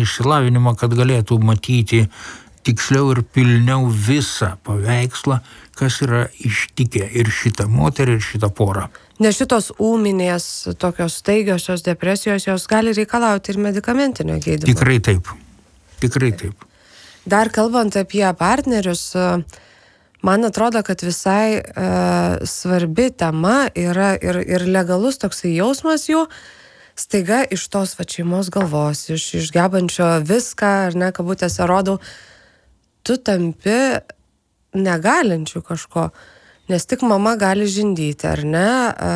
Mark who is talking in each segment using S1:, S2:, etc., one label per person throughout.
S1: išsilavinimą, kad galėtų matyti tiksliau ir pilniau visą paveikslą, kas yra ištikę ir šitą moterį, ir šitą porą.
S2: Nes šitos ūminės, tokios staigiosios depresijos, jos gali reikalauti ir medikamentinio gydymo.
S1: Tikrai taip. Tikrai taip.
S2: Dar kalbant apie partnerius, man atrodo, kad visai svarbi tema yra ir legalus toksai jausmas jų, staiga iš tos šeimos galvos, iš gebančio viską, ar ne, kabutėse rodau, tu tampi negalinčių kažko, nes tik mama gali žindyti, ar ne,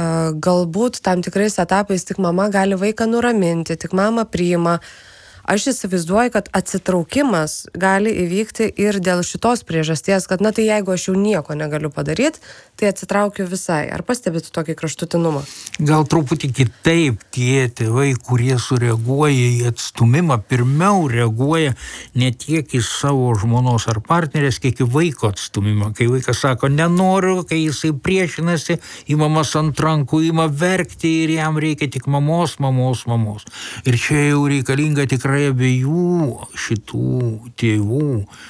S2: galbūt tam tikrais etapais tik mama gali vaiką nuraminti, tik mama priima. Aš įsivaizduoju, kad atsitraukimas gali įvykti ir dėl šitos priežasties, kad, tai jeigu aš jau nieko negaliu padaryti, tai atsitraukiu visai. Ar pastebėt tokį kraštutinumą?
S1: Gal truputį kitaip tie tėvai, kurie sureaguoja į atstūmimą, pirmiau reaguoja ne tiek į savo žmonos ar partnerės, kiek į vaiko atstūmimą. Kai vaikas sako, nenoriu, kai jisai priešinasi, imamas ant rankų, ima verkti ir jam reikia tik mamos. Ir čia jau reikalinga tikrai abiejų šitų tėvų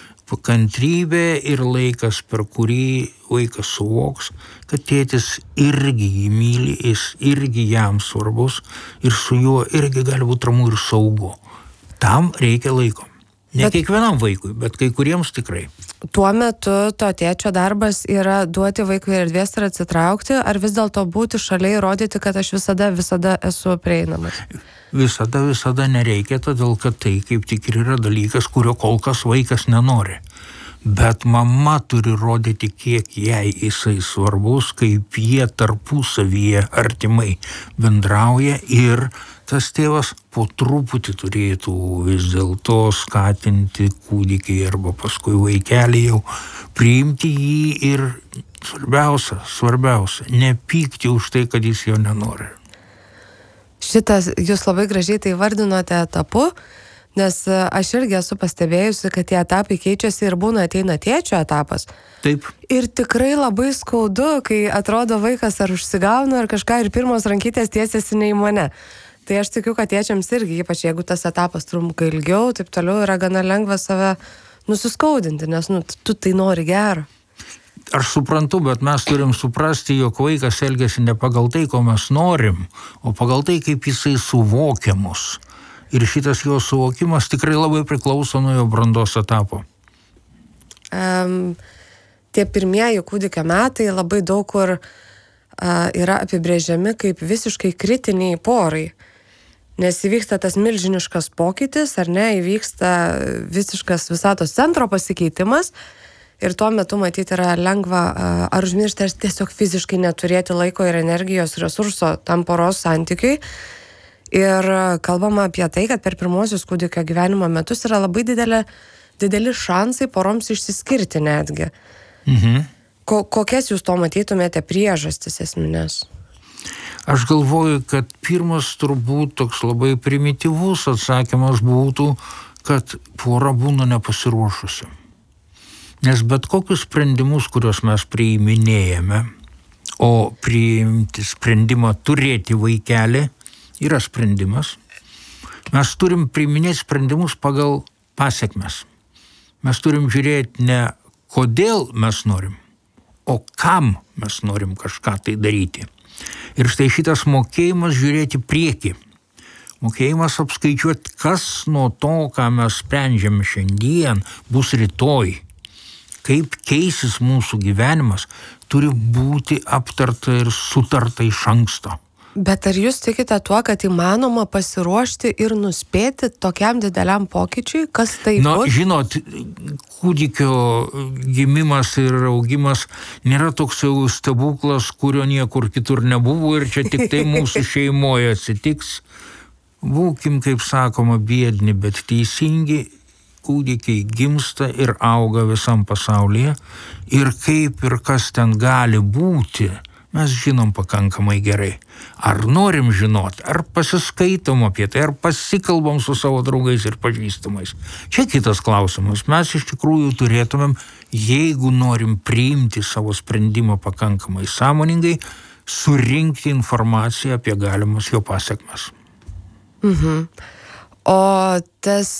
S1: kantrybė ir laikas, per kurį vaikas suvoks, kad tėtis irgi jį myli, jis irgi jam svarbus ir su juo irgi gali būti ramu ir saugu. Tam reikia laiko. Ne kiekvienam vaikui, bet kai kuriems tikrai.
S2: Tuo metu to tėčio darbas yra duoti vaikui erdvės ir atsitraukti, ar vis dėlto būti šalia ir rodyti, kad aš visada esu prieinamas?
S1: Visada nereikia, todėl kad tai kaip tik ir yra dalykas, kurio kol kas vaikas nenori. Bet mama turi rodyti, kiek jai jisai svarbus, kaip jie tarpusavyje artimai bendrauja ir tas tėvas po truputį turėtų vis dėlto skatinti kūdikį arba paskui vaikelį jau priimti jį ir svarbiausia, nepykti už tai, kad jis jo nenori.
S2: Šitas, jūs labai gražiai tai vardinote etapu, nes aš irgi esu pastebėjusi, kad tie etapai keičiasi ir ateina tėčio etapas.
S1: Taip.
S2: Ir tikrai labai skaudu, kai atrodo vaikas ar užsigauna ar kažką ir pirmos rankytės tiesiasi ne į mane. Tai aš tikiu, kad tėčiams irgi, ypač jeigu tas etapas trunka ilgiau, taip toliau yra gana lengva save nusiskaudinti, nes tu tai nori gero.
S1: Aš suprantu, bet mes turim suprasti, jog vaikas elgiasi ne pagal tai, ko mes norim, o pagal tai, kaip jisai suvokia mus. Ir šitas jo suvokimas tikrai labai priklauso nuo jo brandos etapo.
S2: Tie pirmieji kūdikio metai labai daug kur yra apibrėžiami kaip visiškai kritiniai porai. Nes įvyksta tas milžiniškas pokytis, ar ne, įvyksta visiškas visatos centro pasikeitimas ir tuo metu matyti yra lengva ar užmiršti, ar tiesiog fiziškai neturėti laiko ir energijos resurso tam poros santykiui. Ir kalbama apie tai, kad per pirmosius kūdikio gyvenimo metus yra labai dideli šansai poroms išsiskirti netgi.
S1: Mhm.
S2: Kokias jūs to matytumėte priežastis esminės?
S1: Aš galvoju, kad pirmas turbūt toks labai primityvus atsakymas būtų, kad pora būna nepasiruošusi. Nes bet kokius sprendimus, kuriuos mes priiminėjame, o priimti sprendimą turėti vaikelį yra sprendimas, mes turim priiminėti sprendimus pagal pasekmes. Mes turim žiūrėti ne kodėl mes norim, o kam mes norim kažką tai daryti. Ir štai šitas mokėjimas žiūrėti priekį. Mokėjimas apskaičiuoti, kas nuo to, ką mes sprendžiame šiandien, bus rytoj. Kaip keisis mūsų gyvenimas, turi būti aptarta ir sutarta iš anksto.
S2: Bet ar jūs tikite tuo, kad įmanoma pasiruošti ir nuspėti tokiam dideliam pokyčiui, kas tai bus?
S1: Žinot, kūdikio gimimas ir augimas nėra toks jau stebuklas, kurio niekur kitur nebuvo ir čia tik tai mūsų šeimoje atsitiks. Būkim, kaip sakoma, biedni, bet teisingi. Kūdikiai gimsta ir auga visam pasaulyje ir kaip ir kas ten gali būti, mes žinom pakankamai gerai. Ar norim žinoti, ar pasiskaitom apie tai, ar pasikalbam su savo draugais ir pažįstamais. Čia kitas klausimas. Mes iš tikrųjų turėtumėm, jeigu norim priimti savo sprendimą pakankamai sąmoningai, surinkti informaciją apie galimas jo pasekmes.
S2: Mhm. O tas